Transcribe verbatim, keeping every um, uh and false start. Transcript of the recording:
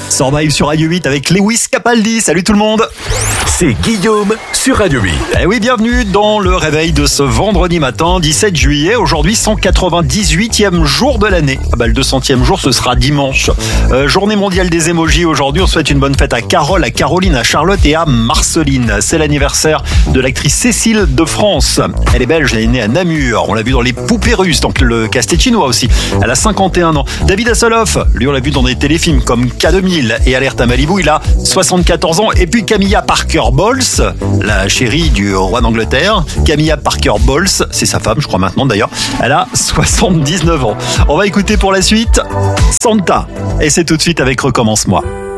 Survive sur Radio huit avec Lewis Capaldi. Salut tout le monde. C'est Guillaume sur Radio huit. Eh oui, bienvenue dans le réveil de ce vendredi matin, dix-sept juillet. Aujourd'hui, cent quatre-vingt-dix-huitième jour de l'année. Ah bah, le deux centième jour, ce sera dimanche. Euh, journée mondiale des émojis aujourd'hui. On souhaite une bonne fête à Carole, à Caroline, à Charlotte et à Marceline. C'est l'anniversaire de l'actrice Cécile de France. Elle est belge, elle est née à Namur. On l'a vu dans Les Poupées Russes, donc le castet chinois aussi. Elle a cinquante et un ans. David Hasselhoff, lui on l'a vu dans des téléfilms comme K deux mille et Alerte à Malibu. Il a soixante-quatorze ans. Et puis Camilla Parker Bowles, la chérie du roi d'Angleterre. Camilla Parker Bowles, c'est sa femme, je crois maintenant d'ailleurs. Elle a soixante-dix-neuf ans. On va écouter pour la suite Santa. Et c'est tout de suite avec Recommence-moi.